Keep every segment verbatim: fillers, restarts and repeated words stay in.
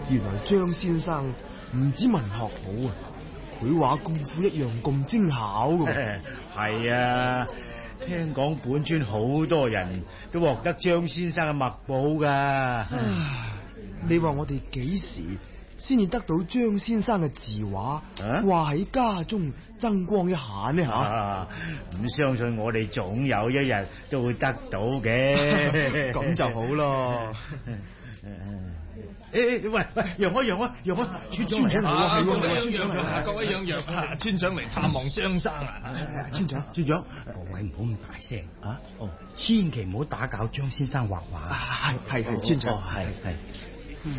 原來張先生唔止文學好啊，繪畫功夫一樣咁精巧噶。 係啊，聽講本村好多人都獲得張先生嘅墨寶噶。 你話我哋幾時先至得到張先生嘅字畫，掛喺家中增光一下呢？吓、啊， 唔、啊、相信我哋總有一日都會得到嘅。 咁就好咯。 誒、欸，喂喂，讓開讓開讓開，村長嚟啊！ 係喎，村長嚟，各位讓讓啊！村長嚟探望張生啊！ 村長，村長， 各位唔好咁大聲啊！哦，千祈唔好打攪張先生畫畫。 係係係，村長， 係係。嗯，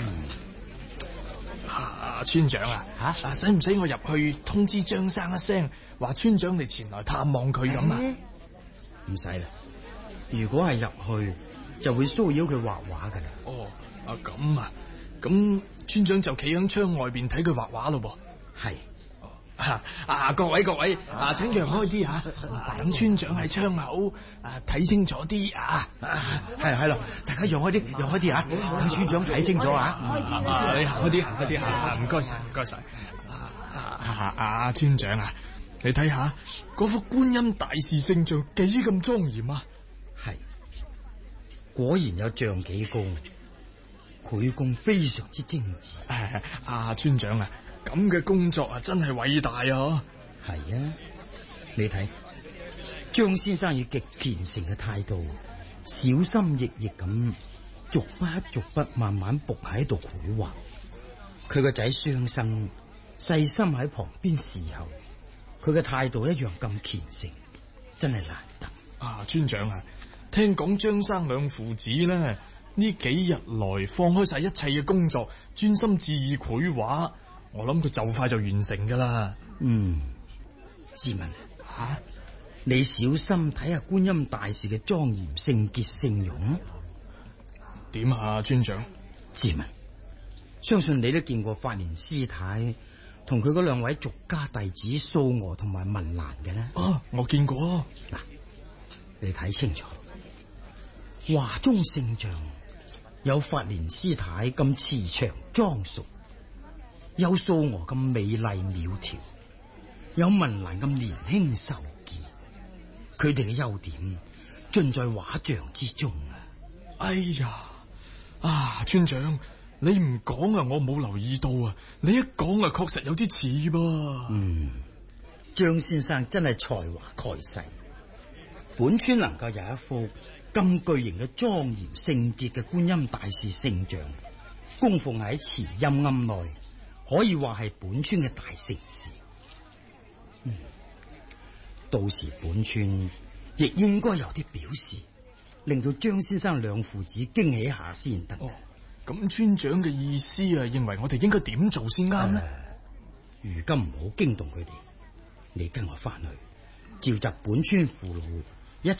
啊，村長啊，吓啊，使唔使我入去通知張生一聲，話村長你前來探望佢咁啊？ 唔使啦，如果係入去，就會騷擾佢畫畫噶啦。 哦，啊咁啊。咁村長就企喺窗外邊睇佢畫畫咯噃。 係， 啊啊各位各位啊，請讓開啲吓，等村長喺窗口啊睇清楚啲啊。 係係咯，大家讓開啲，讓開啲啊，等村長睇清楚啊。 啊，你行開啲，行開啲吓，唔該晒，唔該晒。啊啊啊，村長啊，你睇下嗰幅觀音大士聖像幾咁莊嚴啊。 係，果然有像幾高。繪工非常之精緻。 啊，啊村長啊，咁嘅工作啊真係偉大啊！ 係啊，你睇張先生以極虔誠嘅態度，小心翼翼咁逐筆逐筆慢慢伏喺度繪畫。佢個仔雙生細心喺旁邊侍候，佢嘅態度一樣咁虔誠，真係難得。 啊，村長啊，聽講張生兩父子咧，呢幾日來放開晒一切嘅工作，專心致意繪畫。我諗佢就快就完成噶啦。 嗯，志文吓、啊，你小心睇下觀音大士嘅莊嚴聖潔聖容。 點啊，村長？ 志文，相信你都見過法蓮師太同佢嗰兩位俗家弟子素娥同埋文蘭嘅呢？ 啊，我見過。 嗱，你睇清楚，畫中聖像有法蓮師太咁慈祥莊淑，有素娥咁美麗苗條，有文蘭咁年輕秀傑，佢哋嘅優點盡在畫像之中啊！ 哎呀，啊，村長，你唔講啊，我冇留意到啊！你一講啊，確實有啲似噃。 嗯，張先生真係才華蓋世，本村能夠有一幅咁巨型嘅莊嚴聖潔嘅觀音大士聖像供奉喺慈陰庵內，可以話係本村嘅大盛事。嗯，到時本村亦應該有啲表示，令到張先生兩父子驚喜下先得。 哦，咁村長嘅意思啊，認為我哋應該點做先啱呢？ 如今唔好驚動佢哋，你跟我翻去召集本村父老